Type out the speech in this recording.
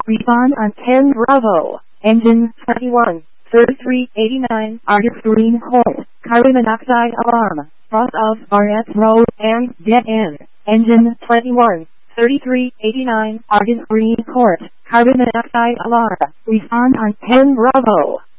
Respond on 10 Bravo. Engine 21. 3389. Argus Green Court. Carbon monoxide alarm. Cross of RS Road and dead end. Engine 21. 3389. Argus Green Court. Carbon monoxide alarm. Respond on 10 Bravo.